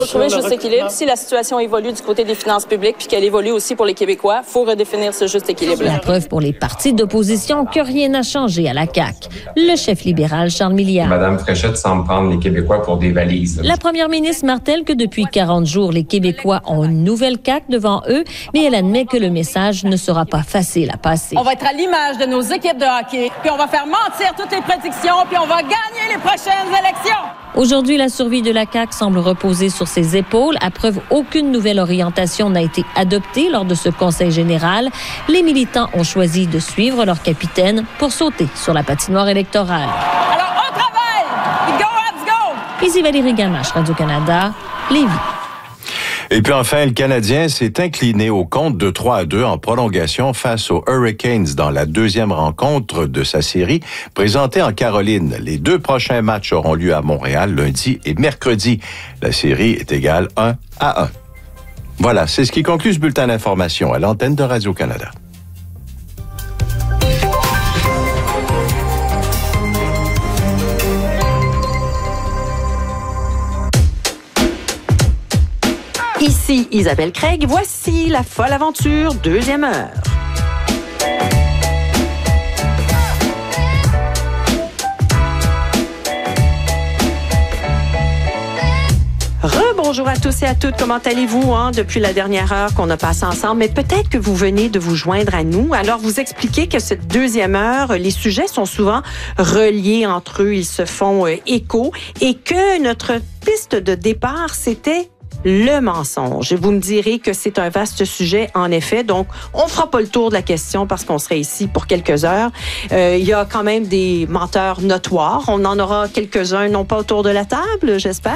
Trouver le juste équilibre. Si la situation évolue du côté des finances publiques puis qu'elle évolue aussi pour les Québécois, il faut redéfinir ce juste équilibre-là. La preuve pour les partis d'opposition que rien n'a changé à la CAQ. Le chef libéral, Charles Milliard. Madame Fréchette semble prendre les Québécois pour des valises. La première ministre martèle que depuis 40 jours, les Québécois ont une nouvelle CAQ devant eux, mais elle admet que le message ne sera pas facile à passer. On va être à l'image de nos équipes de hockey, puis on va faire mentir toutes les prédictions, puis on va gagner les prochaines élections. Aujourd'hui, la survie de la CAQ semble reposer sur ses épaules. À preuve, aucune nouvelle orientation n'a été adoptée lors de ce conseil général. Les militants ont choisi de suivre leur capitaine pour sauter sur la patinoire électorale. Alors, on travaille! Go, let's go! Ici Valérie Gamache, Radio-Canada, Lévis. Et puis enfin, le Canadien s'est incliné au compte de 3-2 en prolongation face aux Hurricanes dans la deuxième rencontre de sa série présentée en Caroline. Les 2 prochains matchs auront lieu à Montréal lundi et mercredi. La série est égale 1-1. Voilà, c'est ce qui conclut ce bulletin d'information à l'antenne de Radio-Canada. Ici Isabelle Craig, voici la folle aventure, deuxième heure. Bonjour à tous et à toutes. Comment allez-vous depuis la dernière heure qu'on a passée ensemble? Mais peut-être que vous venez de vous joindre à nous. Alors, vous expliquez que cette deuxième heure, les sujets sont souvent reliés entre eux. Ils se font écho et que notre piste de départ, c'était le mensonge. Vous me direz que c'est un vaste sujet, en effet. Donc, on fera pas le tour de la question parce qu'on serait ici pour quelques heures. Il y a quand même des menteurs notoires. On en aura quelques-uns, non pas autour de la table, j'espère.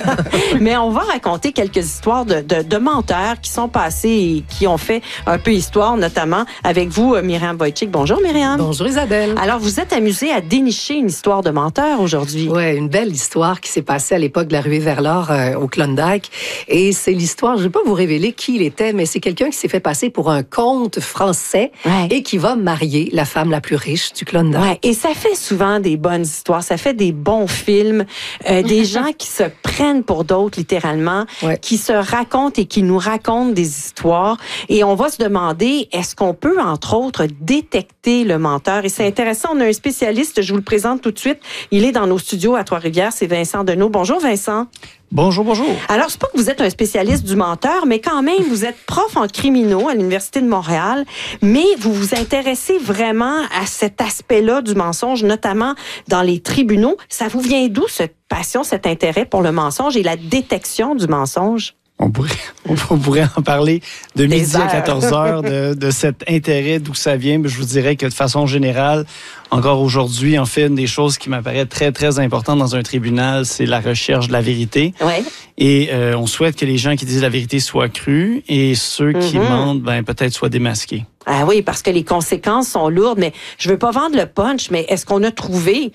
Mais on va raconter quelques histoires de menteurs qui sont passés et qui ont fait un peu histoire, notamment avec vous, Myriam Wojcik. Bonjour, Myriam. Bonjour, Isabelle. Alors, vous êtes amusée à dénicher une histoire de menteur aujourd'hui. Oui, une belle histoire qui s'est passée à l'époque de la ruée vers l'or au Klondike. Et c'est l'histoire, je ne vais pas vous révéler qui il était, mais c'est quelqu'un qui s'est fait passer pour un comte français et qui va marier la femme la plus riche du Klondike. Ouais, et ça fait souvent des bonnes histoires, ça fait des bons films, des gens qui se prennent pour d'autres littéralement, qui se racontent et qui nous racontent des histoires. Et on va se demander, est-ce qu'on peut, entre autres, détecter le menteur? Et c'est intéressant, on a un spécialiste, je vous le présente tout de suite. Il est dans nos studios à Trois-Rivières, c'est Vincent Deneau. Bonjour Vincent. Bonjour, bonjour. Alors, c'est pas que vous êtes un spécialiste du menteur, mais quand même, vous êtes prof en criminaux à l'Université de Montréal, mais vous vous intéressez vraiment à cet aspect-là du mensonge, notamment dans les tribunaux. Ça vous vient d'où, cette passion, cet intérêt pour le mensonge et la détection du mensonge? On pourrait en parler de midi à 14 heures de cet intérêt, d'où ça vient. Mais je vous dirais que de façon générale, encore aujourd'hui, en fait, une des choses qui m'apparaît très, très importante dans un tribunal, c'est la recherche de la vérité. Ouais. Et on souhaite que les gens qui disent la vérité soient crus et ceux qui mentent, peut-être soient démasqués. Ah oui, parce que les conséquences sont lourdes, mais je veux pas vendre le punch, mais est-ce qu'on a trouvé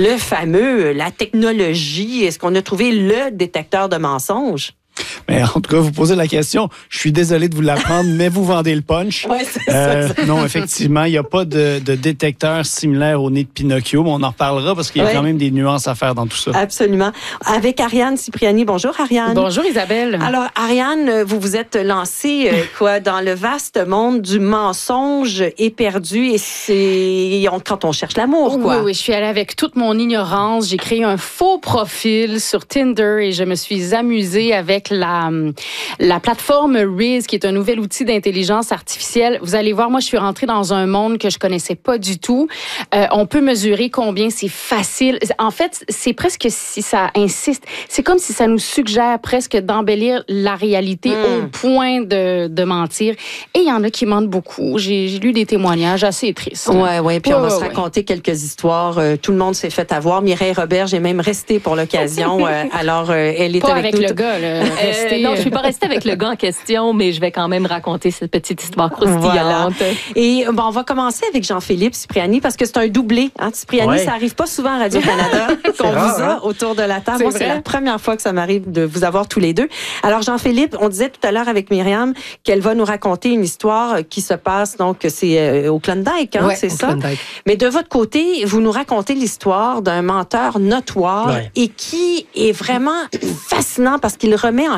la technologie, est-ce qu'on a trouvé le détecteur de mensonges? Mais en tout cas, vous posez la question. Je suis désolé de vous l'apprendre, mais vous vendez le punch. Ouais, c'est ça. Non, effectivement, il n'y a pas de détecteur similaire au nez de Pinocchio, mais on en reparlera parce qu'il y a quand même des nuances à faire dans tout ça. Absolument. Avec Ariane Cipriani. Bonjour, Ariane. Bonjour, Isabelle. Alors, Ariane, vous vous êtes lancée dans le vaste monde du mensonge éperdu et c'est quand on cherche l'amour, quoi. Oui, je suis allée avec toute mon ignorance. J'ai créé un faux profil sur Tinder et je me suis amusée avec la plateforme Riz, qui est un nouvel outil d'intelligence artificielle. Vous allez voir, moi, je suis rentrée dans un monde que je connaissais pas du tout. On peut mesurer combien c'est facile. En fait, c'est presque si ça insiste. C'est comme si ça nous suggère presque d'embellir la réalité au point de mentir. Et il y en a qui mentent beaucoup. J'ai lu des témoignages assez tristes. Oui. Puis on va se raconter quelques histoires. Tout le monde s'est fait avoir. Mireille Robert, j'ai même resté pour l'occasion. Alors, elle est pas avec nous. nous. Le gars, là. rester. Non, je suis pas restée avec le gars en question, mais je vais quand même raconter cette petite histoire croustillante. Voilà. Et bon, on va commencer avec Jean-Philippe Cipriani parce que c'est un doublé. Hein? Cipriani, ça arrive pas souvent à Radio-Canada qu'on vous a autour de la table. Moi, c'est la première fois que ça m'arrive de vous avoir tous les deux. Alors, Jean-Philippe, on disait tout à l'heure avec Myriam qu'elle va nous raconter une histoire qui se passe, donc, c'est au Klondike, hein, c'est ça? Klondike. Mais de votre côté, vous nous racontez l'histoire d'un menteur notoire et qui est vraiment fascinant parce qu'il remet en